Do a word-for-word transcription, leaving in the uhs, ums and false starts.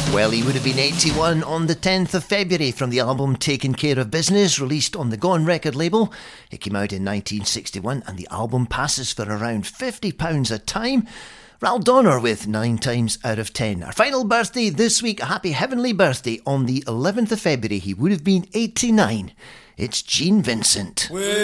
Well, he would have been eighty-one on the tenth of February from the album Taking Care of Business, released on the Gone record label. It came out in nineteen sixty-one and the album passes for around fifty pounds a time. Ral Donner with nine times out of ten. Our final birthday this week, a happy heavenly birthday on the eleventh of February. He would have been eighty-nine. It's Gene Vincent.